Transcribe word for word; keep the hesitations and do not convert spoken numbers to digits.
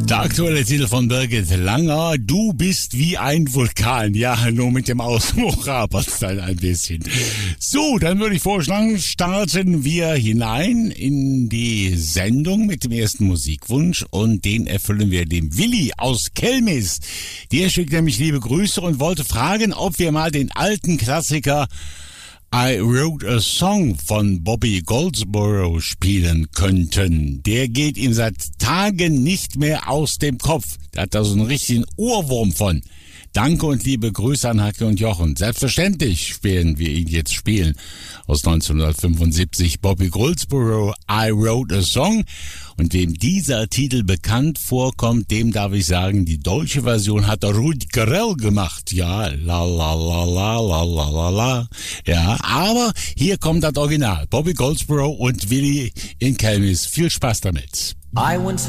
Der aktuelle Titel von Birgit Langer, Du bist wie ein Vulkan. Ja, nur mit dem Ausbruch hapert es dann ein bisschen. So, dann würde ich vorschlagen, starten wir hinein in die Sendung mit dem ersten Musikwunsch und den erfüllen wir dem Willi aus Kelmis. Der schickt nämlich liebe Grüße und wollte fragen, ob wir mal den alten Klassiker I Wrote a Song von Bobby Goldsboro spielen könnten. Der geht ihm seit Tagen nicht mehr aus dem Kopf. Der hat da so einen richtigen Ohrwurm von. Danke und liebe Grüße an Hacke und Jochen. Selbstverständlich werden wir ihn jetzt spielen. Aus neunzehnhundertfünfundsiebzig Bobby Goldsboro, I Wrote a Song. Und wem dieser Titel bekannt vorkommt, dem darf ich sagen, die deutsche Version hat Rudi Carrell gemacht. Ja, la la la la la la la la. Ja, aber hier kommt das Original. Bobby Goldsboro und Willi in Kelmis. Viel Spaß damit. I once